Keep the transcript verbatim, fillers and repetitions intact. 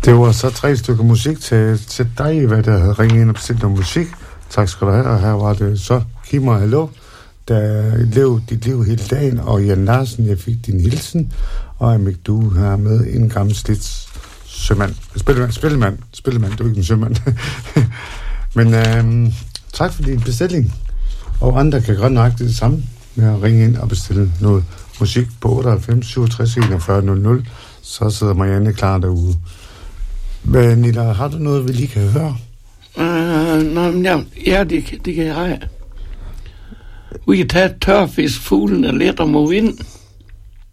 Det var så tre stykker musik til, til dig, hvad der havde ringet ind og bestilt noget musik. Tak skal du have, og her var det så Kim og Hallo, der levede dit liv hele dagen, og Jan Larsen, jeg fik din hilsen, og Amik, du her med en gammel slits sømand. Spillemand, spillemand, spillemand, du er ikke en sømand. Men øhm, tak for din bestilling, og andre kan godt nok det samme med at ringe ind og bestille noget musik på otteoghalvfems syvogtres enogfyrre nul nul, så sidder Marianne klar derude. Men Nilla, har du noget, vi lige kan høre? Uh, nå, ja, ja det, det kan jeg have. Vi kan tage tørfisk, fuglen er let om at vinde.